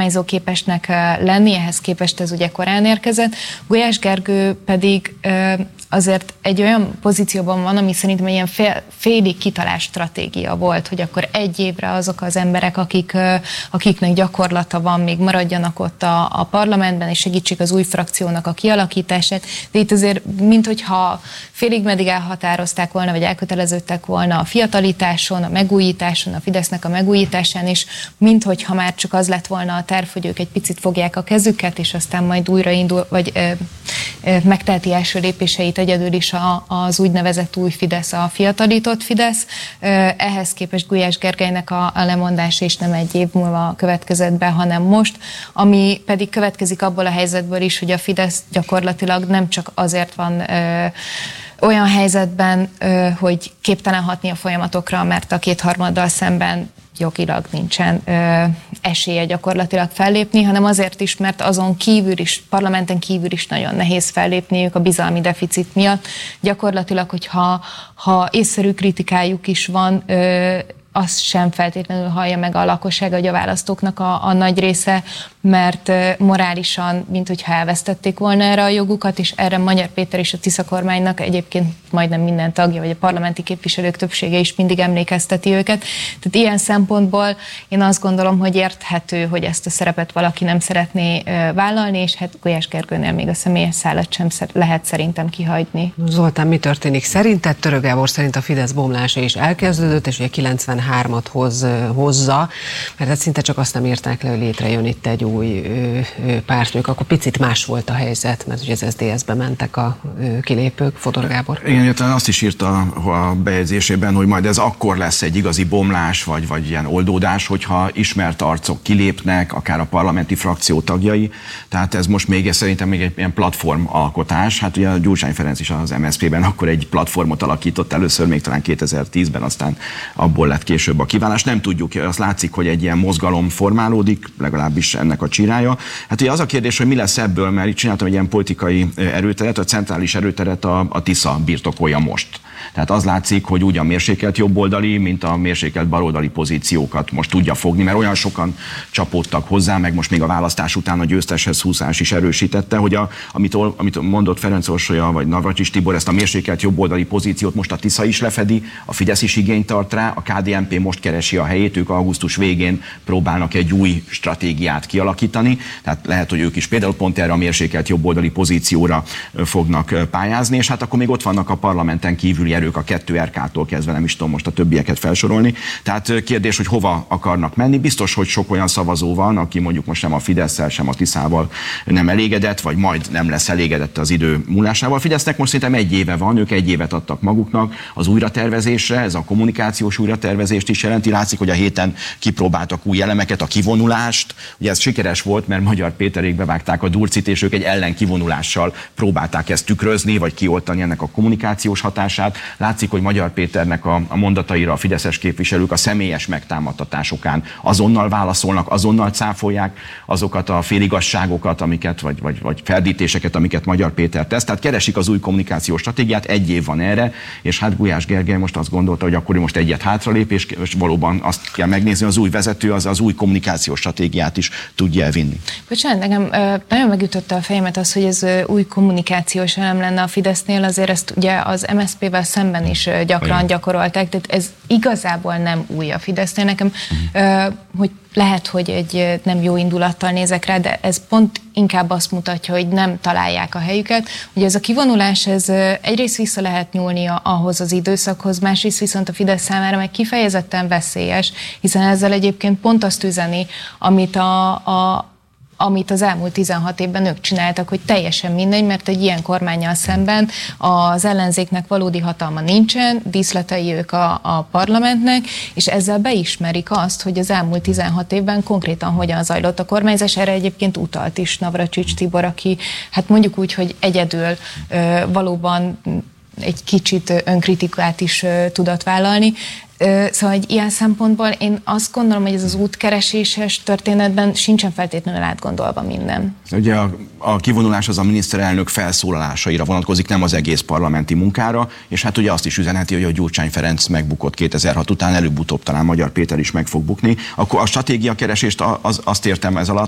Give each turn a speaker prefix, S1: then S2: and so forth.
S1: kormányzóképesnek lenni, ehhez képest ez ugye korán érkezett. Gulyás Gergő pedig azért egy olyan pozícióban van, ami szerintem egy ilyen félig kitalás stratégia volt, hogy akkor egy évre azok az emberek, akiknek gyakorlata van, még maradjanak ott a parlamentben, és segítsék az új frakciónak a kialakítását. De itt azért, minthogyha félig meddig elhatározták volna, vagy elköteleződtek volna a fiatalitáson, a megújításon, a Fidesznek a megújításán, és minthogyha már csak az lett volna a terv, hogy ők egy picit fogják a kezüket, és aztán majd újraindul, vagy megteheti első lépéseit egyedül is az úgynevezett új Fidesz, a fiatalított Fidesz. Ehhez képest Gulyás Gergelynek a lemondása is nem egy év múlva következett be, hanem most, ami pedig következik abból a helyzetből is, hogy a Fidesz gyakorlatilag nem csak azért van olyan helyzetben, hogy képtelen hatni a folyamatokra, mert a kétharmaddal szemben jogilag nincsen esélye gyakorlatilag fellépni, hanem azért is, mert azon kívül is, parlamenten kívül is nagyon nehéz fellépniük a bizalmi deficit miatt. Gyakorlatilag, hogyha észszerű kritikájuk is van, azt sem feltétlenül hallja meg a lakosság, vagy a választóknak a nagy része, mert morálisan, mint hogyha elvesztették volna erre a jogukat, és erre Magyar Péter és a Tisza kormánynak egyébként majdnem minden tagja, vagy a parlamenti képviselők többsége is mindig emlékezteti őket. Tehát ilyen szempontból én azt gondolom, hogy érthető, hogy ezt a szerepet valaki nem szeretné vállalni, és hát Gulyás Gergőnél még a személyes szálat sem lehet szerintem kihagyni.
S2: Zoltán, mi történik szerinted? Török Gábor szerint a Fidesz bomlása is elkezdődött, és ugye 93-at hozza, mert hát szinte csak azt nem írták le, hogy létrejön itt egy új pártnők, akkor picit más volt a helyzet, mert ugye az SZDSZ-be mentek a kilépők. Fodor Gábor.
S3: Igen, azt is írta a bejegyzésében, hogy majd ez akkor lesz egy igazi bomlás, vagy ilyen oldódás, hogyha ismert arcok kilépnek, akár a parlamenti frakció tagjai. Tehát ez most még szerintem még egy ilyen platformalkotás. Hát ugye Gyurcsány Ferenc is az MSZP-ben akkor egy platformot alakított először, még talán 2010-ben, aztán abból lett később a kiválás. Nem tudjuk, azt látszik, hogy egy ilyen mozgalom formálódik, legalábbis ennek a csirája. Hát ugye az a kérdés, hogy mi lesz ebből, mert itt csináltam egy ilyen politikai erőteret, a centrális erőteret a Tisza birtokolja most. Tehát az látszik, hogy úgy a mérsékelt jobboldali, mint a mérsékelt baloldali pozíciókat most tudja fogni, mert olyan sokan csapódtak hozzá, meg most még a választás után a győzteshez húzás is erősítette, hogy amit mondott Ferenc Orsolya vagy Navracsics Tibor, ezt a mérsékelt jobboldali pozíciót most a Tisza is lefedi, a Fidesz is igényt tart rá, a KDNP most keresi a helyét, ők augusztus végén próbálnak egy új stratégiát kialakítani, tehát lehet, hogy ők is például pont erre a mérsékelt jobboldali pozícióra fognak pályázni, és hát akkor még ott vannak a parlamenten kívüli erők, a 2RK-tól kezdve, nem is tudom most a többieket felsorolni. Tehát kérdés, hogy hova akarnak menni. Biztos, hogy sok olyan szavazó van, aki mondjuk most sem a Fidesszel, sem a Tiszával nem elégedett, vagy majd nem lesz elégedett az idő múlásával. A Fidesznek most szerintem egy éve van, ők egy évet adtak maguknak az újratervezésre, ez a kommunikációs újratervezést is jelenti. Látszik, hogy a héten kipróbáltak új elemeket, a kivonulást. Ugye ez sikeres volt, mert Magyar Péterék bevágták a durcit, és ők egy ellenkivonulással próbálták ezt tükrözni, vagy kioltani ennek a kommunikációs hatását. Látszik, hogy Magyar Péternek a mondataira a fideszes képviselők a személyes megtámadtatásokán azonnal válaszolnak, azonnal cáfolják azokat a féligasságokat, amiket, vagy ferdítéseket, amiket Magyar Péter tesz. Tehát keresik az új kommunikációs stratégiát, egy év van erre, és hát Gulyás Gergely most azt gondolta, hogy akkor most egyet hátralép, és valóban azt kell megnézni, az új vezető az új kommunikációs stratégiát is tudja elvinni.
S1: Bocsánat, nekem nagyon megütötte a fejemet az, hogy ez új kommunikációs elem lenne a Fidesznél, azért ezt ugye az MSZP-vel szemben is gyakran gyakorolták, tehát ez igazából nem új a Fidesznél. Nekem, hogy lehet, hogy egy nem jó indulattal nézek rá, de ez pont inkább azt mutatja, hogy nem találják a helyüket. Ugye ez a kivonulás, ez egyrészt vissza lehet nyúlni ahhoz az időszakhoz, másrészt viszont a Fidesz számára meg kifejezetten veszélyes, hiszen ezzel egyébként pont azt üzeni, amit az elmúlt 16 évben ők csináltak, hogy teljesen mindegy, mert egy ilyen kormánnyal szemben az ellenzéknek valódi hatalma nincsen, díszletei ők a parlamentnek, és ezzel beismerik azt, hogy az elmúlt 16 évben konkrétan hogyan zajlott a kormányzás. Erre egyébként utalt is Navracsics Tibor, aki hát mondjuk úgy, hogy egyedül valóban egy kicsit önkritikát is tudott vállalni. Szóval egy ilyen szempontból én azt gondolom, hogy ez az útkereséses történetben sincsen feltétlenül átgondolva minden.
S3: Ugye a kivonulás az a miniszterelnök felszólalásaira vonatkozik, nem az egész parlamenti munkára, és hát ugye azt is üzenheti, hogy a Gyurcsány Ferenc megbukott 2006 után, előbb-utóbb talán Magyar Péter is meg fog bukni. Akkor a stratégiakeresést azt értem ez alatt,